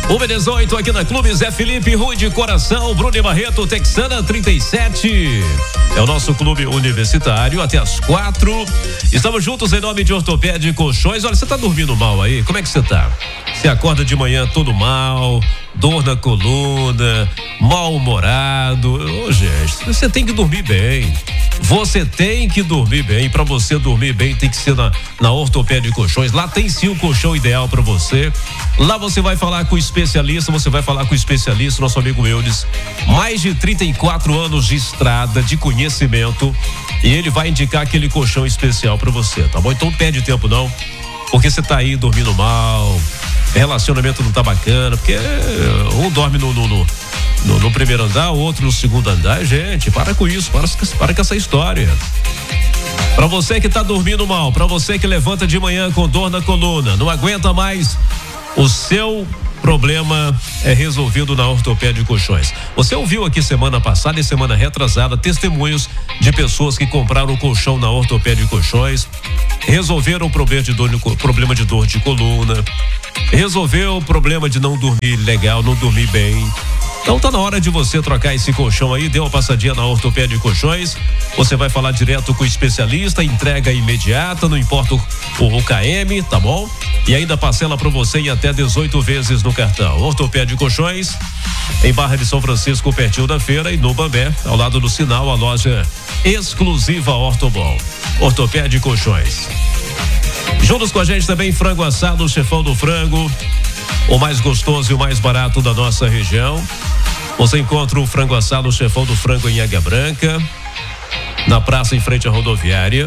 1h18 aqui na Clube Zé Felipe, Rui de Coração, Bruno Barreto, Texana 37. É o nosso clube universitário até as 4. Estamos juntos em nome de Ortopédia e Colchões. Olha, você tá dormindo mal aí? Como é que você tá? Você acorda de manhã todo mal, dor na coluna, mal-humorado. Ô, gente, você tem que dormir bem. Você tem que dormir bem. Para você dormir bem tem que ser na Ortopédia e Colchões. Lá tem sim o colchão ideal para você. Lá você vai falar com o especialista, nosso amigo Eudes. Mais de 34 anos de estrada, de conhecimento, e ele vai indicar aquele colchão especial para você, tá bom? Então não perde tempo não, porque você tá aí dormindo mal, relacionamento não tá bacana, porque um dorme no primeiro andar, o outro no segundo andar. Gente, para com isso, para com essa história. Para você que tá dormindo mal, para você que levanta de manhã com dor na coluna, não aguenta mais, o seu problema é resolvido na Ortopédia e Colchões. Você ouviu aqui semana passada e semana retrasada testemunhos de pessoas que compraram o colchão na Ortopédia e Colchões, resolveram o problema de dor de coluna, resolveu o problema de não dormir legal, não dormir bem. Então tá na hora de você trocar esse colchão aí. Dê uma passadinha na Ortopédia e Colchões. Você vai falar direto com o especialista, entrega imediata, não importa o KM, tá bom? E ainda parcela para você em até 18 vezes no cartão. Ortopédia e Colchões, em Barra de São Francisco, pertinho da feira, e no Bambé, ao lado do sinal, a loja exclusiva Ortobon. Ortopédia e Colchões. Juntos com a gente também frango assado, o chefão do frango, o mais gostoso e o mais barato da nossa região. Você encontra o frango assado, o chefão do frango em Águia Branca, na praça em frente à rodoviária.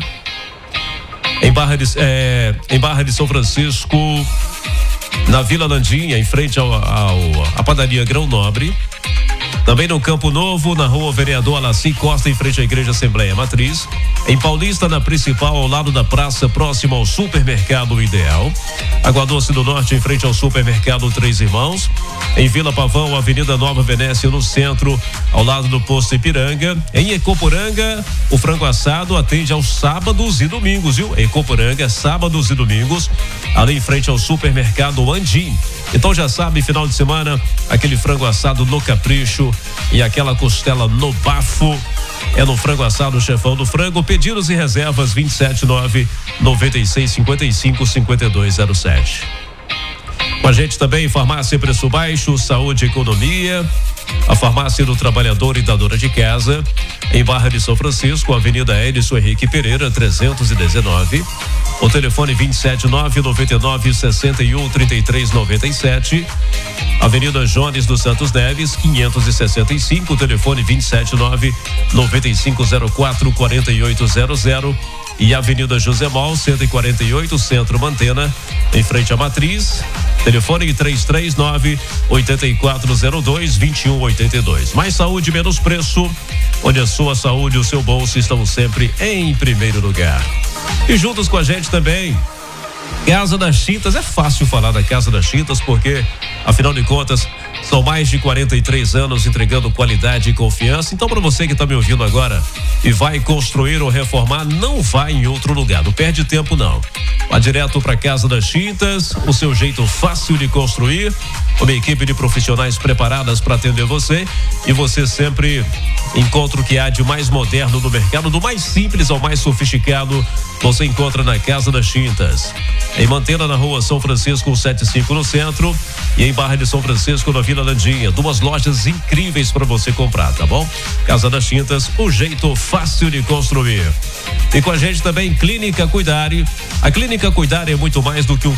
Em Barra de São Francisco, na Vila Landinha, em frente à padaria Grão Nobre. Também no Campo Novo, na rua Vereador Alaci Costa, em frente à Igreja Assembleia Matriz. Em Paulista, na Principal, ao lado da praça, próximo ao Supermercado Ideal. Água Doce do Norte, em frente ao Supermercado Três Irmãos. Em Vila Pavão, Avenida Nova Venécia, no centro, ao lado do Posto Ipiranga. Em Ecoporanga, o frango assado atende aos sábados e domingos, viu? Ecoporanga, sábados e domingos, ali em frente ao Supermercado Andim. Então já sabe, final de semana, aquele frango assado no capricho e aquela costela no bafo. É no Frango Assado, chefão do frango. Pedidos e reservas 279-9655-5207. Com a gente também, Farmácia Preço Baixo, Saúde e Economia, a Farmácia do Trabalhador e da Dona de Casa, em Barra de São Francisco, Avenida Edson Henrique Pereira, 319. O telefone 279-99-61-3397. Avenida Jones dos Santos Neves, 565. O telefone 279-9504-4800. E Avenida José Mal, 148, Centro Mantena, em frente à Matriz. Telefone 339-8402-2182. Mais saúde, menos preço, onde a sua saúde e o seu bolso estão sempre em primeiro lugar. E juntos com a gente também, Casa das Tintas. É fácil falar da Casa das Tintas porque, afinal de contas, são mais de 43 anos entregando qualidade e confiança. Então, para você que está me ouvindo agora e vai construir ou reformar, não vai em outro lugar, não perde tempo não. Vá direto para Casa das Tintas, o seu jeito fácil de construir, uma equipe de profissionais preparadas para atender você, e você sempre encontra o que há de mais moderno no mercado, do mais simples ao mais sofisticado, você encontra na Casa das Tintas. Em Mantena, na rua São Francisco 175 no centro, e em Barra de São Francisco, na Vila Landinha. 2 lojas incríveis para você comprar, tá bom? Casa das Tintas, o jeito fácil de construir. E com a gente também Clínica Cuidare. A Clínica Cuidare é muito mais do que um